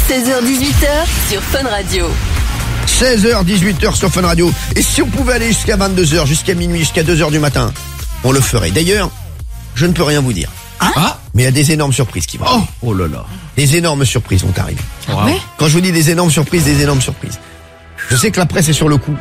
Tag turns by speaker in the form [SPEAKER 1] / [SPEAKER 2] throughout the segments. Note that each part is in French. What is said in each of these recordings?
[SPEAKER 1] 16h-18h sur Fun Radio.
[SPEAKER 2] 16h, 18h sur Fun Radio. Et si on pouvait aller jusqu'à 22h, jusqu'à minuit, jusqu'à 2h du matin, on le ferait. D'ailleurs, je ne peux rien vous dire. Mais il y a des énormes surprises qui vont arriver.
[SPEAKER 3] Oh là là.
[SPEAKER 2] Des énormes surprises vont arriver.
[SPEAKER 3] Wow.
[SPEAKER 2] Quand je vous dis des énormes surprises. Je sais que la presse est sur le coup.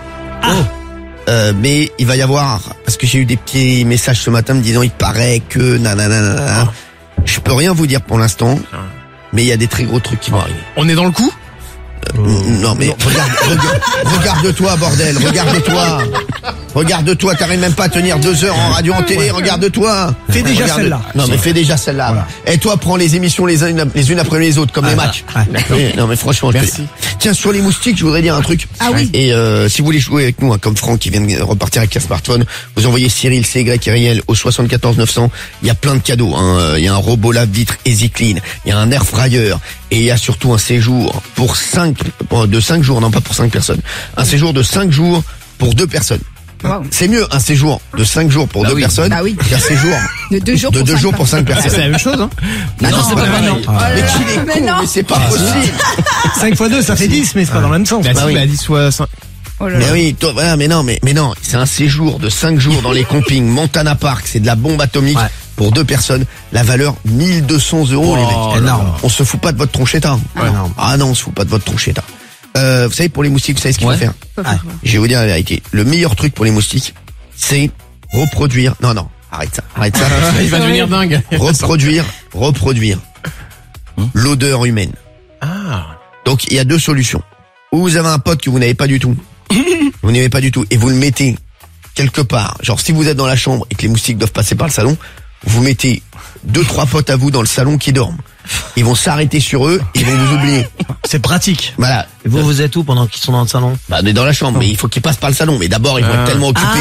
[SPEAKER 2] Mais il va y avoir, parce que j'ai eu des petits messages ce matin me disant il paraît que nanana. Je peux rien vous dire pour l'instant, mais il y a des très gros trucs qui vont arriver.
[SPEAKER 4] On est dans le coup?
[SPEAKER 2] Non mais regarde-toi bordel, regarde-toi, t'arrives même pas à tenir 2 heures en radio, en télé, regarde-toi.
[SPEAKER 3] Fais déjà celle-là.
[SPEAKER 2] Non mais fais déjà celle-là. Voilà. Et toi prends les émissions les unes après les autres comme les matchs. Non mais franchement,
[SPEAKER 4] merci.
[SPEAKER 2] Tiens, sur les moustiques, je voudrais dire un truc.
[SPEAKER 5] Ah oui.
[SPEAKER 2] Et si vous voulez jouer avec nous, comme Franck qui vient de repartir avec un smartphone, vous envoyez Cyril CY et Riel au 74 900. Il y a plein de cadeaux. Il y a un robot lave-vitre EasyClean, il y a un air fryer et il y a surtout un séjour pour 5 jours, non pas pour 5 personnes. Un séjour de 5 jours pour 2 personnes.
[SPEAKER 5] Wow.
[SPEAKER 2] C'est mieux un séjour de 5 jours pour 2 personnes qu'un séjour
[SPEAKER 5] de 2 jours,
[SPEAKER 2] pour 5 personnes.
[SPEAKER 4] C'est la même chose, hein?
[SPEAKER 2] Non, c'est pas
[SPEAKER 3] non.
[SPEAKER 2] Mais qu'il est con, mais c'est pas possible.
[SPEAKER 3] 5 x 2, ça fait 10, mais c'est pas dans le même sens.
[SPEAKER 4] Bah,
[SPEAKER 2] oui.
[SPEAKER 4] 10 fois 5.
[SPEAKER 5] Oh là
[SPEAKER 2] Mais
[SPEAKER 5] là.
[SPEAKER 2] oui, voilà, mais non, c'est un séjour de 5 jours dans les campings Montana Park, c'est de la bombe atomique pour 2 personnes, la valeur 1200 €, les mecs.
[SPEAKER 3] Énorme.
[SPEAKER 2] On se fout pas de votre tronchetta. Ah non, on se fout pas de votre tronchetta. Vous savez, pour les moustiques, vous savez ce qu'il faut faire? Je vais vous dire la vérité. Le meilleur truc pour les moustiques, c'est reproduire. Non, arrête ça.
[SPEAKER 4] Il va devenir dingue.
[SPEAKER 2] Reproduire l'odeur humaine. Donc, il y a 2 solutions. Ou vous avez un pote que vous n'avez pas du tout. Vous n'aimez pas du tout. Et vous le mettez quelque part. Genre, si vous êtes dans la chambre et que les moustiques doivent passer par le salon, vous mettez 2-3 potes à vous dans le salon qui dorment. Ils vont s'arrêter sur eux, ils vont vous oublier.
[SPEAKER 3] C'est pratique.
[SPEAKER 2] Voilà.
[SPEAKER 6] Et vous êtes où pendant qu'ils sont dans le salon?
[SPEAKER 2] Bah, on est dans la chambre, mais il faut qu'ils passent par le salon. Mais d'abord, ils vont être tellement occupés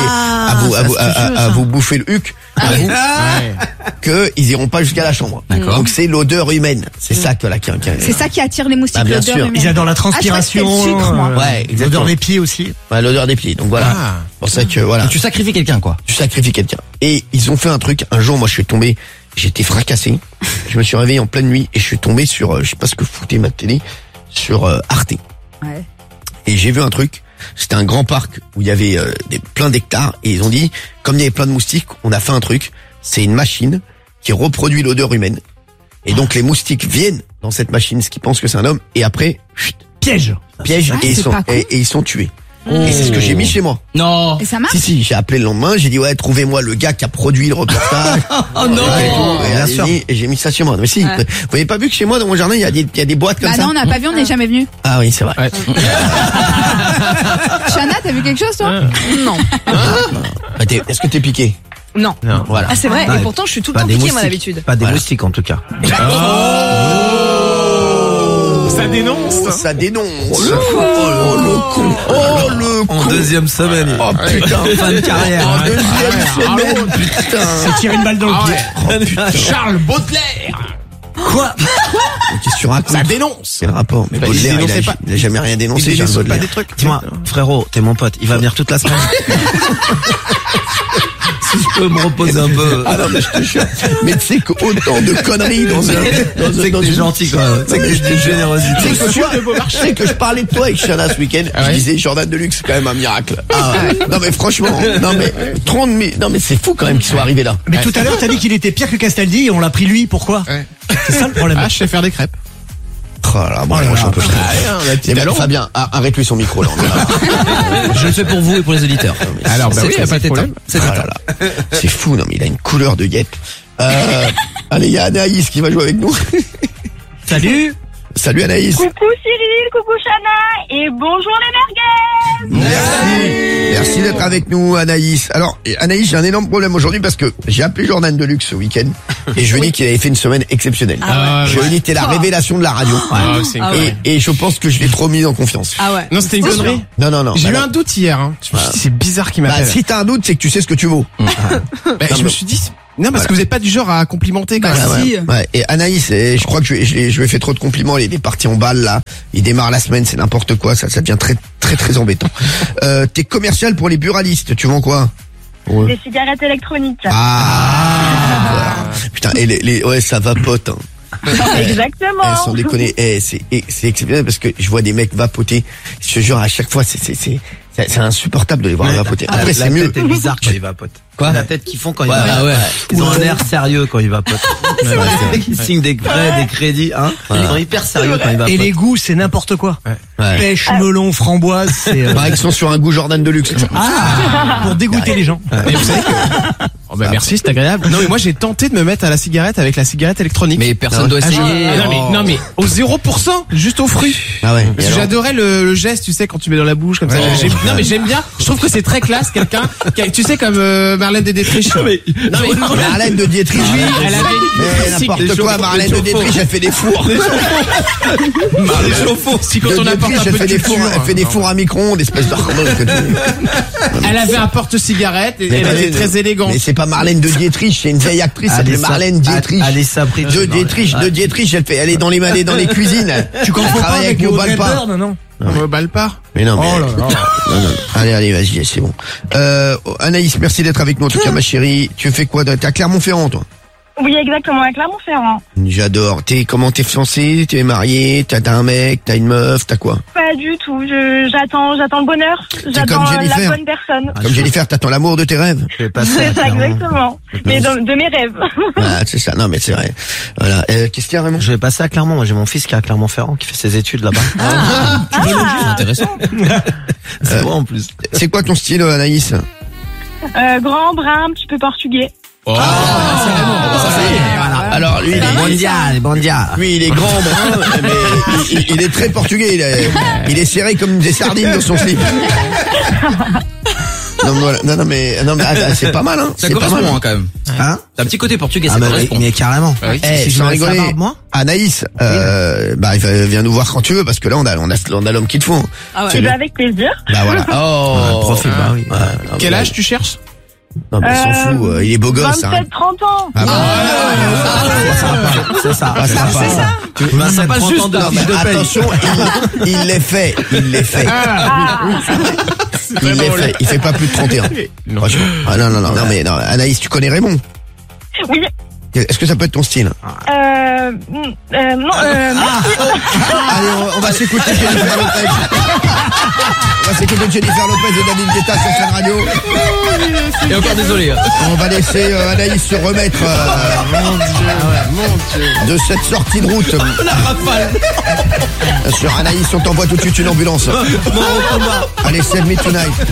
[SPEAKER 2] à vous bouffer le huc, que ils iront pas jusqu'à la chambre. Donc c'est l'odeur humaine. C'est ça que
[SPEAKER 5] C'est ça qui attire les moustiques,
[SPEAKER 2] bien
[SPEAKER 5] l'odeur
[SPEAKER 2] sûr.
[SPEAKER 5] humaine.
[SPEAKER 3] Ils adorent la transpiration.
[SPEAKER 5] Ah, je crois que c'était le sucre, moi.
[SPEAKER 2] Ouais, exactement.
[SPEAKER 3] L'odeur des pieds aussi.
[SPEAKER 2] Ouais, l'odeur des pieds. Donc voilà. C'est pour ça que voilà.
[SPEAKER 6] Tu sacrifies quelqu'un, quoi.
[SPEAKER 2] Tu sacrifies quelqu'un. Et ils ont fait un truc. Un jour, moi, je suis tombé. J'étais fracassé. Je me suis réveillé en pleine nuit et je suis tombé sur, je sais pas ce que foutait ma télé, sur Arte.
[SPEAKER 5] Ouais.
[SPEAKER 2] Et j'ai vu un truc. C'était un grand parc où il y avait plein d'hectares et ils ont dit, comme il y avait plein de moustiques, on a fait un truc. C'est une machine qui reproduit l'odeur humaine. Et donc les moustiques viennent dans cette machine, ce qu'ils pensent que c'est un homme, et après,
[SPEAKER 3] Piège.
[SPEAKER 2] piège
[SPEAKER 5] Ah,
[SPEAKER 2] et
[SPEAKER 5] c'est pas con.
[SPEAKER 2] ils sont tués. Et c'est ce que j'ai mis chez moi.
[SPEAKER 6] Non.
[SPEAKER 5] Et ça marche?
[SPEAKER 2] Si, j'ai appelé le lendemain, j'ai dit trouvez-moi le gars qui a produit le reportage.
[SPEAKER 6] Oh non.
[SPEAKER 2] Bien sûr. Et j'ai mis ça chez moi. Mais si, vous avez pas vu que chez moi dans mon jardin il y a des boîtes comme
[SPEAKER 5] Bah
[SPEAKER 2] ça?
[SPEAKER 5] non, on n'a pas vu, on n'est jamais venu.
[SPEAKER 2] Ah oui, c'est vrai.
[SPEAKER 5] Chana, t'as vu quelque chose, toi? Non.
[SPEAKER 2] Bah, est-ce que t'es piqué?
[SPEAKER 5] Non.
[SPEAKER 2] Voilà.
[SPEAKER 7] Ah c'est vrai,
[SPEAKER 6] Ah,
[SPEAKER 7] et pourtant je suis tout le
[SPEAKER 6] pas
[SPEAKER 7] temps
[SPEAKER 6] des
[SPEAKER 7] piquée moi
[SPEAKER 6] moustiques.
[SPEAKER 7] d'habitude.
[SPEAKER 6] Pas des moustiques en tout cas.
[SPEAKER 4] Ça dénonce.
[SPEAKER 2] Ça dénonce. Oh le con. Oh le con.
[SPEAKER 6] En deuxième semaine.
[SPEAKER 2] Oh putain.
[SPEAKER 6] Fin de carrière.
[SPEAKER 2] En deuxième semaine, putain.
[SPEAKER 3] C'est tirer une balle dans le pied.
[SPEAKER 4] Charles Baudelaire.
[SPEAKER 6] Quoi?
[SPEAKER 2] Qu'est-ce que tu racontes?
[SPEAKER 4] Ça dénonce.
[SPEAKER 2] C'est le rapport. Mais
[SPEAKER 4] Bah,
[SPEAKER 2] Baudelaire,
[SPEAKER 4] il dénonçait pas.
[SPEAKER 2] il a jamais rien dénoncé,
[SPEAKER 4] Il
[SPEAKER 2] Charles
[SPEAKER 4] dénonce pas
[SPEAKER 2] Baudelaire.
[SPEAKER 4] des trucs.
[SPEAKER 6] Dis-moi, frérot, t'es mon pote. Il va venir toute la semaine. Si je peux me reposer un peu.
[SPEAKER 2] Ah non, mais je te jure. Mais tu sais qu'autant de conneries dans
[SPEAKER 6] C'est que t'es gentil, quoi. C'est que t'es générosité.
[SPEAKER 2] Tu sais que je parlais de toi avec Chana ce week-end. Je disais Jordan Deluxe, c'est quand même un miracle. Non mais franchement, non mais c'est fou quand même qu'il soit arrivé là.
[SPEAKER 3] Mais tout à l'heure, t'as dit qu'il était pire que Castaldi et on l'a pris lui. Pourquoi? C'est ça le problème.
[SPEAKER 4] Ah, je sais faire des crêpes.
[SPEAKER 2] Oh là, bon, moi j'en peux plus. Fabien, arrête-lui son micro là.
[SPEAKER 6] Je le fais pour vous et pour les auditeurs.
[SPEAKER 4] Alors, bah oui, y a pas de problème.
[SPEAKER 2] C'est fou, non mais il a une couleur de guêpe. Allez, il y a Anaïs qui va jouer avec nous.
[SPEAKER 3] Salut.
[SPEAKER 2] Salut Anaïs.
[SPEAKER 8] Coucou Cyril, coucou Chana et bonjour les merguez.
[SPEAKER 2] Merci d'être avec nous Anaïs. Alors Anaïs, j'ai un énorme problème aujourd'hui parce que j'ai appelé Jordan Deluxe ce week-end et je lui ai dit qu'il avait fait une semaine exceptionnelle. Je lui ai dit que t'es la révélation de la radio.
[SPEAKER 4] C'est une connerie.
[SPEAKER 2] Et je pense que je l'ai trop mis en confiance.
[SPEAKER 7] Ah ouais.
[SPEAKER 4] Non, c'était une connerie.
[SPEAKER 2] Non.
[SPEAKER 4] J'ai eu
[SPEAKER 2] Bah,
[SPEAKER 4] un doute hier. Hein. Je me suis dit, c'est bizarre qu'il
[SPEAKER 2] bah,
[SPEAKER 4] m'appelle.
[SPEAKER 2] si t'as un doute, c'est que tu sais ce que tu vaux.
[SPEAKER 4] Je me suis dit, non, parce que vous êtes pas du genre à complimenter quand même.
[SPEAKER 2] Ouais. Et Anaïs, je crois que je lui ai fait trop de compliments. Il est parti en balle là. Il démarre la semaine, c'est n'importe quoi. Ça devient très très très embêtant. T'es commercial pour les buralistes. Tu vends quoi?
[SPEAKER 8] Des cigarettes électroniques.
[SPEAKER 2] Putain, et ouais, ça vapote. Hein.
[SPEAKER 8] Exactement.
[SPEAKER 2] Sans déconner, c'est exceptionnel parce que je vois des mecs vapoter. Je te jure, à chaque fois, c'est insupportable de les voir vapoter. Après, c'est mieux.
[SPEAKER 6] La tête est bizarre quand ils vapotent.
[SPEAKER 2] Quoi?
[SPEAKER 6] La tête qu'ils font quand ils vapotent. Ouais. Ils ont un air sérieux quand ils vapotent. Ils signent des prêts, des crédits, hein. Ils sont hyper sérieux quand ils vapotent.
[SPEAKER 3] Et les goûts, c'est n'importe quoi. Pêche, melon, framboise, c'est...
[SPEAKER 2] Pareil qu'ils sont sur un goût Jordan de luxe.
[SPEAKER 3] pour dégoûter les gens.
[SPEAKER 4] Et vous savez que... Oh bah merci, c'est agréable. Non mais moi j'ai tenté de me mettre à la cigarette avec la cigarette électronique.
[SPEAKER 6] Mais personne doit essayer.
[SPEAKER 4] Non mais au 0%, juste au fruit.
[SPEAKER 2] Ah ouais.
[SPEAKER 4] Parce que j'adorais le geste, tu sais, quand tu mets dans la bouche comme ça. Non mais j'aime bien. Je trouve que c'est très classe quelqu'un tu sais comme Marlène de Dietrich. Non mais
[SPEAKER 2] Marlène de Dietrich,
[SPEAKER 4] elle avait
[SPEAKER 2] mais n'importe quoi, Marlène de Dietrich, elle fait des fours.
[SPEAKER 4] Marlène chauffe-eau. Si quand on apporte un peu de culture,
[SPEAKER 2] elle fait des fours à micro-ondes, espèce de
[SPEAKER 4] elle avait un porte-cigarette et elle était très élégante.
[SPEAKER 2] Mais c'est pas Marlène de Dietrich, c'est une vieille actrice, elle s'appelle Marlène Dietrich. De Dietrich, elle est dans les cuisines.
[SPEAKER 3] Tu confonds pas avec
[SPEAKER 2] Audrey
[SPEAKER 3] Hepburn, non?
[SPEAKER 4] Balpar.
[SPEAKER 2] Mais non, mais... Allez, vas-y, c'est bon. Anaïs, merci d'être avec nous en tout cas, ma chérie. Tu fais quoi? T'es à Clermont-Ferrand, toi?
[SPEAKER 8] Oui, exactement, à Clermont-Ferrand.
[SPEAKER 2] J'adore. Comment t'es fiancée? T'es mariée? T'as un mec? T'as une meuf? T'as quoi?
[SPEAKER 8] Pas du tout, j'attends le bonheur. J'attends la bonne personne.
[SPEAKER 2] Comme Jennifer, t'attends l'amour de tes rêves?
[SPEAKER 8] C'est ça, exactement. Mais de mes rêves.
[SPEAKER 2] Ah, c'est ça. Non, mais c'est vrai. Voilà. Qu'est-ce qu'il y a, Raymond?
[SPEAKER 6] Je vais passer à Clermont. Moi, j'ai mon fils qui est à Clermont-Ferrand, qui fait ses études là-bas. C'est intéressant. C'est vrai en plus.
[SPEAKER 2] C'est quoi ton style, Anaïs?
[SPEAKER 8] Grand, brun, un petit peu portugais.
[SPEAKER 2] Voilà. Alors lui, il est grand, brun, mais il est très portugais. Il est serré comme des sardines dans son slip. Non, mais c'est pas mal, hein.
[SPEAKER 6] Ça correspond, quand même. Hein? T'as un petit côté portugais, ça correspond.
[SPEAKER 2] Mais carrément. Sans rigoler. Anaïs, viens nous voir quand tu veux, parce que là, on a l'homme qu'il te faut.
[SPEAKER 8] Ah ouais. Avec plaisir.
[SPEAKER 2] Bah voilà.
[SPEAKER 6] Profite, oui.
[SPEAKER 4] Quel âge tu cherches?
[SPEAKER 2] Non, mais il s'en fout, il est beau gosse.
[SPEAKER 8] 27-30 ans.
[SPEAKER 2] Ah
[SPEAKER 6] c'est ça.
[SPEAKER 2] Tu
[SPEAKER 6] m'as pas juste de fiche de paye.
[SPEAKER 2] Attention, il l'est fait. Il fait pas plus de 31. Franchement. Ah non, mais Anaïs, tu connais Raymond?
[SPEAKER 8] Oui.
[SPEAKER 2] Est-ce que ça peut être ton style?
[SPEAKER 8] Non.
[SPEAKER 2] Allez, on va s'écouter Jennifer Lopez. On va s'écouter Jennifer Lopez et David Guetta sur Fun Radio.
[SPEAKER 6] Et encore désolé.
[SPEAKER 2] On va laisser Anaïs se remettre de cette sortie de route.
[SPEAKER 6] La rafale.
[SPEAKER 2] Sur Anaïs, on t'envoie tout de suite une ambulance. Allez, Save Me Tonight.